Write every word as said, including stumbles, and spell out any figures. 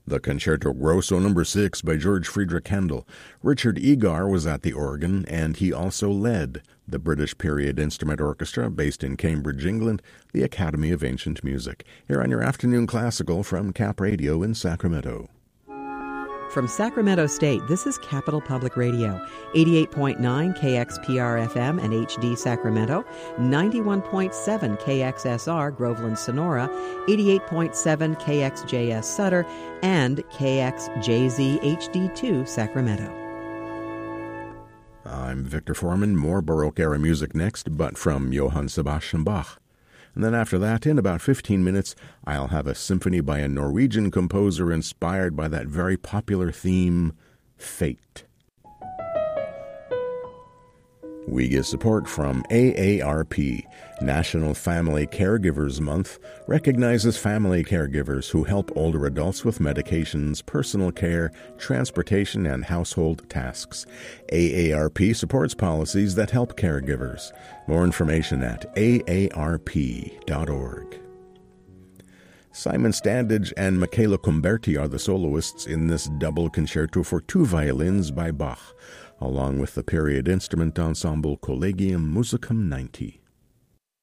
The Concerto Grosso number six by George Friedrich Handel. Richard Egar was at the organ, and he also led the British Period Instrument Orchestra, based in Cambridge, England, the Academy of Ancient Music. Here on your Afternoon Classical from Cap Radio in Sacramento. From Sacramento State, this is Capital Public Radio, eighty-eight point nine K X P R F M and H D Sacramento, ninety-one point seven K X S R Groveland Sonora, eighty-eight point seven K X J S Sutter, and K X J Z H D two Sacramento. I'm Victor Foreman. More Baroque-era music next, but from Johann Sebastian Bach. And then after that, in about fifteen minutes, I'll have a symphony by a Norwegian composer inspired by that very popular theme, Fate. We get support from A A R P. National Family Caregivers Month recognizes family caregivers who help older adults with medications, personal care, transportation, and household tasks. A A R P supports policies that help caregivers. More information at A A R P dot org. Simon Standage and Michaela Cumberti are the soloists in this double concerto for two violins by Bach, along with the period instrument ensemble Collegium Musicum ninety.